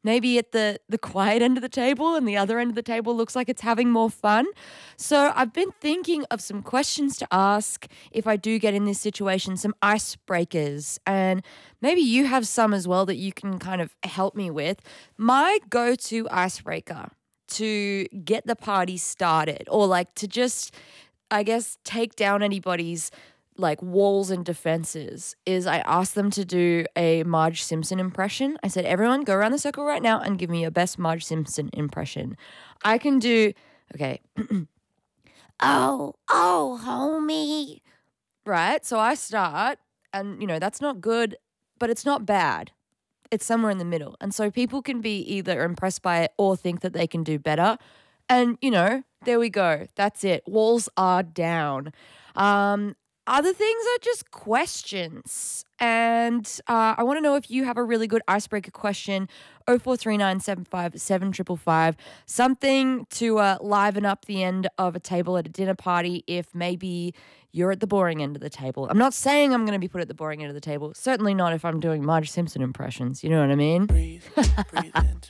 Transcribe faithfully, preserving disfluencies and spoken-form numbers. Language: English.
maybe at the the quiet end of the table and the other end of the table looks like it's having more fun. So I've been thinking of some questions to ask if I do get in this situation, some icebreakers, and maybe you have some as well that you can kind of help me with. My go-to icebreaker to get the party started, or like to just, I guess, take down anybody's like walls and defenses, is I asked them to do a Marge Simpson impression. I said, everyone go around the circle right now and give me your best Marge Simpson impression. I can do, okay. oh, oh, homie. Right? So I start, and, you know, that's not good, but it's not bad. It's somewhere in the middle. And so people can be either impressed by it or think that they can do better. And, you know, there we go. That's it. Walls are down. Um, other things are just questions. And uh, I want to know if you have a really good icebreaker question. oh four three nine seven five seven five five five. Something to uh, liven up the end of a table at a dinner party if maybe you're at the boring end of the table. I'm not saying I'm going to be put at the boring end of the table. Certainly not if I'm doing Marge Simpson impressions. You know what I mean? Breathe, breathe into